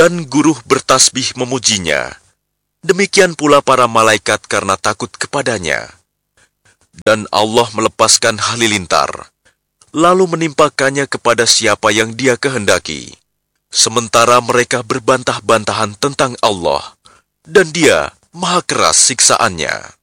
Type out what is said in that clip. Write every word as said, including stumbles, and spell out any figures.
dan guruh bertasbih memujinya. Demikian pula para malaikat karena takut kepadanya. Dan Allah melepaskan halilintar, lalu menimpakannya kepada siapa yang Dia kehendaki. Sementara mereka berbantah-bantahan tentang Allah, dan Dia maha keras siksaannya.